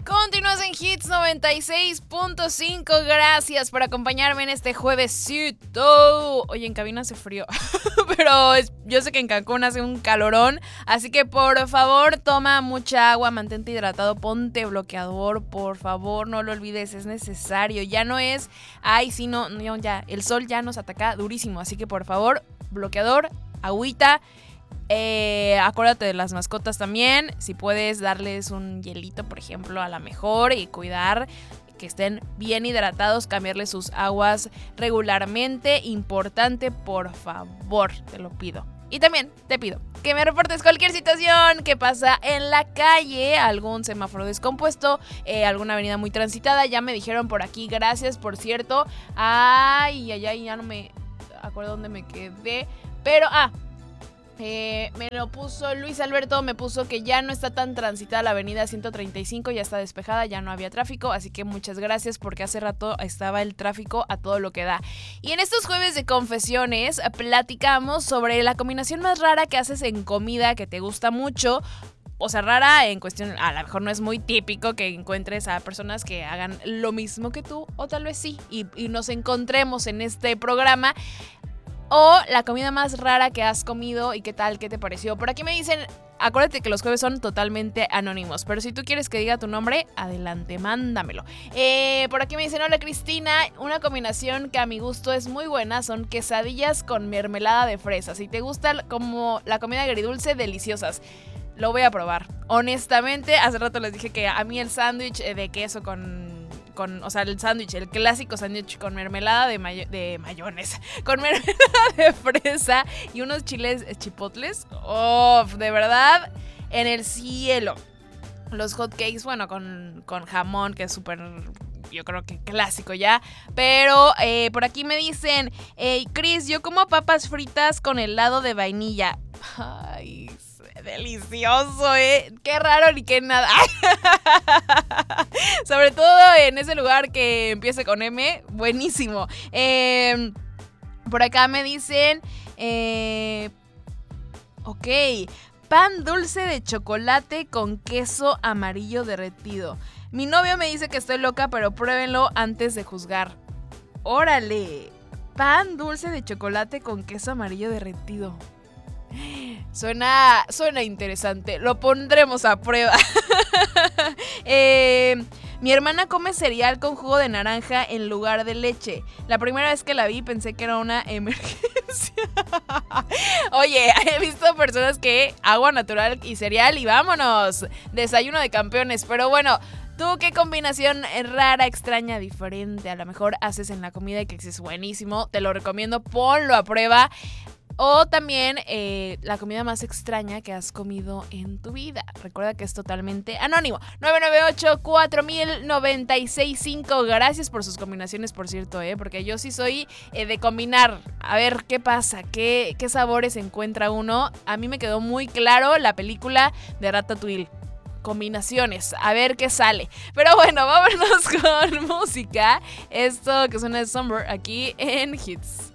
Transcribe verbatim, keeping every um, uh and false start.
Continúas en Hits noventa y seis punto cinco. Gracias por acompañarme en este juevesito. Oye, en cabina hace frío, pero es, yo sé que en Cancún hace un calorón. Así que por favor, toma mucha agua, mantente hidratado, ponte bloqueador. Por favor, no lo olvides, es necesario. Ya no es, ay, sí, no, no ya, el sol ya nos ataca durísimo. Así que por favor, bloqueador, agüita. Eh, acuérdate de las mascotas también. Si puedes darles un hielito, por ejemplo, a la mejor, y cuidar que estén bien hidratados, cambiarles sus aguas regularmente. Importante, por favor, te lo pido. Y también te pido que me reportes cualquier situación que pasa en la calle, algún semáforo descompuesto, eh, alguna avenida muy transitada. Ya me dijeron por aquí, gracias, por cierto. Ay, ay, ay, ya no me acuerdo dónde me quedé. Pero, ah, Eh, me lo puso Luis Alberto, me puso que ya no está tan transitada la avenida ciento treinta y cinco, ya está despejada, ya no había tráfico, así que muchas gracias porque hace rato estaba el tráfico a todo lo que da. Y en estos jueves de confesiones platicamos sobre la combinación más rara que haces en comida que te gusta mucho. O sea, rara en cuestión, a lo mejor no es muy típico que encuentres a personas que hagan lo mismo que tú, o tal vez sí, y, y nos encontremos en este programa. O la comida más rara que has comido y qué tal, qué te pareció. Por aquí me dicen, acuérdate que los jueves son totalmente anónimos, pero si tú quieres que diga tu nombre, adelante, mándamelo. Eh, por aquí me dicen, hola Cristina, una combinación que a mi gusto es muy buena son quesadillas con mermelada de fresa. Si te gusta como la comida agridulce, deliciosas. Lo voy a probar. Honestamente, hace rato les dije que a mí el sándwich de queso con... Con, o sea, el sándwich, el clásico sándwich con mermelada de, mayo, de mayonesa, con mermelada de fresa y unos chiles chipotles. Oh, de verdad, en el cielo. Los hot cakes, bueno, con, con jamón, que es súper, yo creo que clásico ya. Pero eh, por aquí me dicen, hey, Chris, yo como papas fritas con helado de vainilla. Ay, delicioso, ¿eh? Qué raro ni qué nada. Sobre todo en ese lugar que empiece con M. Buenísimo. Eh, por acá me dicen... Eh, ok. Pan dulce de chocolate con queso amarillo derretido. Mi novio me dice que estoy loca, pero pruébenlo antes de juzgar. ¡Órale! Pan dulce de chocolate con queso amarillo derretido. Suena, suena interesante. Lo pondremos a prueba. eh, mi hermana come cereal con jugo de naranja en lugar de leche. La primera vez que la vi pensé que era una emergencia. Oye, he visto personas que agua natural y cereal y vámonos. Desayuno de campeones. Pero bueno, ¿tú qué combinación rara, extraña, diferente a lo mejor haces en la comida y que es buenísimo? Te lo recomiendo, ponlo a prueba. O también eh, la comida más extraña que has comido en tu vida. Recuerda que es totalmente anónimo. nueve nueve ocho, cuatro mil, noventa y seis cinco. Gracias por sus combinaciones, por cierto, ¿eh? Porque yo sí soy eh, de combinar. A ver qué pasa, qué, qué sabores encuentra uno. A mí me quedó muy claro la película de Ratatouille. Combinaciones, a ver qué sale. Pero bueno, vámonos con música. Esto que suena de Summer aquí en Hits.